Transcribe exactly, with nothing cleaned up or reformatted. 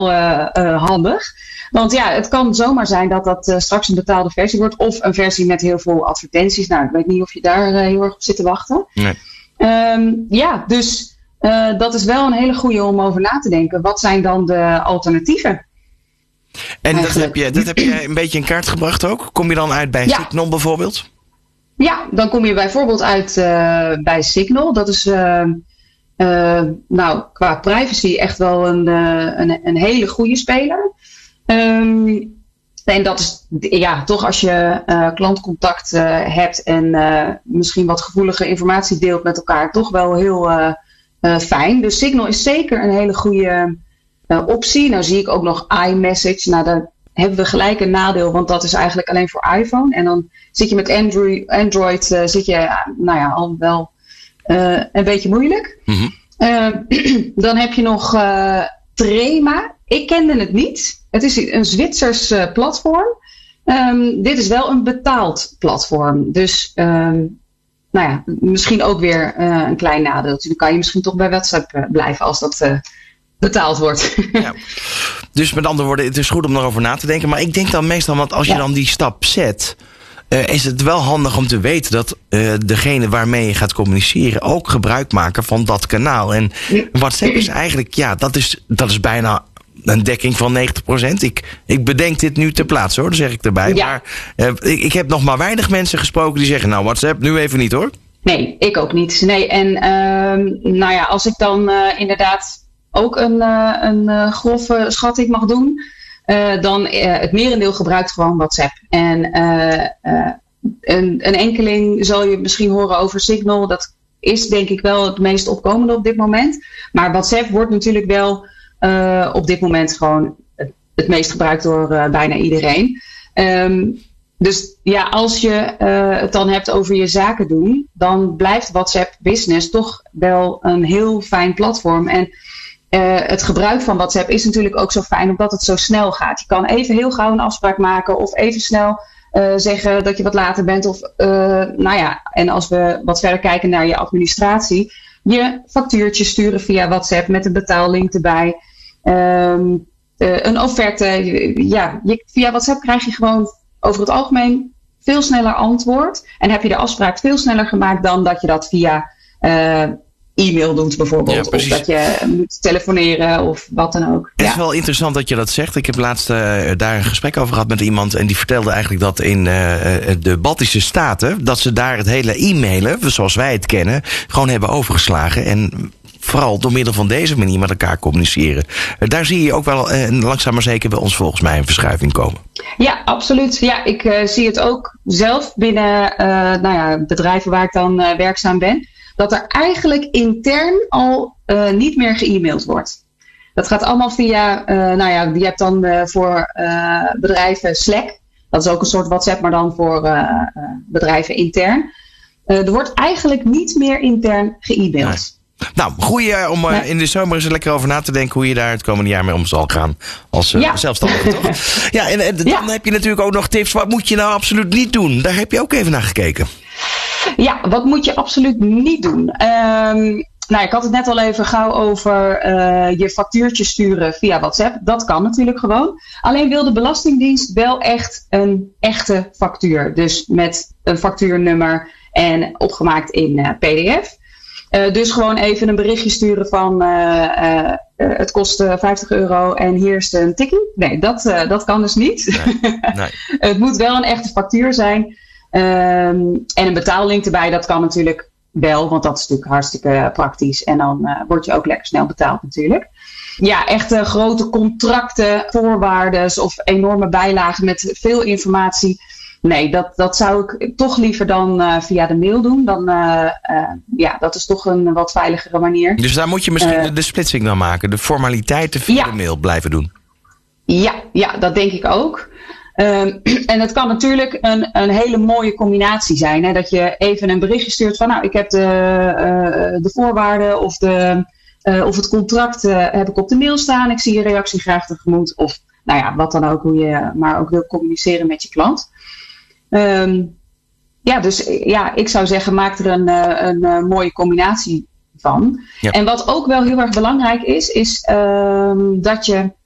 uh, uh, handig. Want ja, het kan zomaar zijn dat dat uh, straks een betaalde versie wordt. Of een versie met heel veel advertenties. Nou, ik weet niet of je daar uh, heel erg op zit te wachten. Nee. Um, ja, dus uh, dat is wel een hele goede om over na te denken. Wat zijn dan de alternatieven? En dat heb, je, dat heb je een beetje in kaart gebracht ook? Kom je dan uit bij ja. Signal bijvoorbeeld? Ja, dan kom je bijvoorbeeld uit uh, bij Signal. Dat is uh, uh, nou, qua privacy echt wel een, uh, een, een hele goede speler. Um, en dat is ja, toch als je uh, klantcontact uh, hebt en uh, misschien wat gevoelige informatie deelt met elkaar, toch wel heel uh, uh, fijn. Dus Signal is zeker een hele goede uh, optie. Nou zie ik ook nog iMessage. Nou, daar hebben we gelijk een nadeel, want dat is eigenlijk alleen voor iPhone. En dan zit je met Android, Android uh, zit je, nou ja, al wel uh, een beetje moeilijk. Mm-hmm. Uh, dan heb je nog uh, Trema. Ik kende het niet. Het is een Zwitsers uh, platform. Um, dit is wel een betaald platform. Dus um, nou ja, misschien ook weer uh, een klein nadeel. Dan kan je misschien toch bij WhatsApp uh, blijven als dat uh, betaald wordt. Ja. Dus met andere woorden, het is goed om erover na te denken. Maar ik denk dan meestal, want als je ja. dan die stap zet, Uh, is het wel handig om te weten dat uh, degene waarmee je gaat communiceren ook gebruik maken van dat kanaal. En WhatsApp is eigenlijk, ja, dat is, dat is bijna een dekking van negentig procent. Ik, ik bedenk dit nu ter plaatse hoor, dat zeg ik erbij. Ja. Maar uh, ik, ik heb nog maar weinig mensen gesproken die zeggen, nou WhatsApp, nu even niet hoor. Nee, ik ook niet. Nee, en uh, nou ja, als ik dan uh, inderdaad ook een, uh, een uh, grove schatting mag doen, Uh, dan uh, het merendeel gebruikt gewoon WhatsApp. En uh, uh, een, een enkeling zal je misschien horen over Signal. Dat is denk ik wel het meest opkomende op dit moment. Maar WhatsApp wordt natuurlijk wel uh, op dit moment gewoon het, het meest gebruikt door uh, bijna iedereen. Um, dus ja, als je uh, het dan hebt over je zaken doen, dan blijft WhatsApp Business toch wel een heel fijn platform. En Uh, het gebruik van WhatsApp is natuurlijk ook zo fijn omdat het zo snel gaat. Je kan even heel gauw een afspraak maken of even snel uh, zeggen dat je wat later bent. Of, uh, nou ja, en als we wat verder kijken naar je administratie, je factuurtje sturen via WhatsApp met een betaallink erbij. Um, uh, een offerte. Ja, je, via WhatsApp krijg je gewoon over het algemeen veel sneller antwoord. En heb je de afspraak veel sneller gemaakt dan dat je dat via Uh, e-mail doet bijvoorbeeld. Ja, of dat je moet telefoneren of wat dan ook. Het ja. is wel interessant dat je dat zegt. Ik heb laatst uh, daar een gesprek over gehad met iemand en die vertelde eigenlijk dat in uh, de Baltische Staten, dat ze daar het hele e-mailen, zoals wij het kennen, gewoon hebben overgeslagen. En vooral door middel van deze manier met elkaar communiceren. Uh, daar zie je ook wel uh, langzaam maar zeker bij ons volgens mij een verschuiving komen. Ja, absoluut. Ja, ik uh, zie het ook zelf binnen uh, nou ja, bedrijven waar ik dan uh, werkzaam ben. Dat er eigenlijk intern al uh, niet meer ge-e-maild wordt. Dat gaat allemaal via, uh, nou ja, je hebt dan uh, voor uh, bedrijven Slack. Dat is ook een soort WhatsApp, maar dan voor uh, uh, bedrijven intern. Uh, er wordt eigenlijk niet meer intern ge-e-maild. Nee. Nou, goeie uh, om uh, nee. in de zomer eens lekker over na te denken hoe je daar het komende jaar mee om zal gaan. Als uh, ja. zelfstandige, toch? Ja, en, en dan ja. heb je natuurlijk ook nog tips. Wat moet je nou absoluut niet doen? Daar heb je ook even naar gekeken. Ja, wat moet je absoluut niet doen? Um, nou, ik had het net al even gauw over uh, je factuurtje sturen via WhatsApp. Dat kan natuurlijk gewoon. Alleen wil de Belastingdienst wel echt een echte factuur. Dus met een factuurnummer en opgemaakt in uh, P D F. Uh, dus gewoon even een berichtje sturen van uh, uh, uh, het kost uh, vijftig euro en hier is een tikkie. Nee, dat, uh, dat kan dus niet. Nee, nee. Het moet wel een echte factuur zijn. Um, en een betaallink erbij, dat kan natuurlijk wel, want dat is natuurlijk hartstikke praktisch. En dan uh, word je ook lekker snel betaald natuurlijk. Ja, echte grote contracten, voorwaarden of enorme bijlagen met veel informatie. Nee, dat, dat zou ik toch liever dan uh, via de mail doen. Dan, uh, uh, ja, dat is toch een wat veiligere manier. Dus daar moet je misschien uh, de, de splitsing dan maken. De formaliteiten via ja. de mail blijven doen. Ja, ja, dat denk ik ook. Um, en het kan natuurlijk een, een hele mooie combinatie zijn. Hè? Dat je even een berichtje stuurt van nou, ik heb de, uh, de voorwaarden of, de, uh, of het contract uh, heb ik op de mail staan. Ik zie je reactie graag tegemoet. Of nou ja, wat dan ook, hoe je maar ook wil communiceren met je klant. Um, ja, dus ja, ik zou zeggen, maak er een, een, een mooie combinatie van. Ja. En wat ook wel heel erg belangrijk is, is um, dat je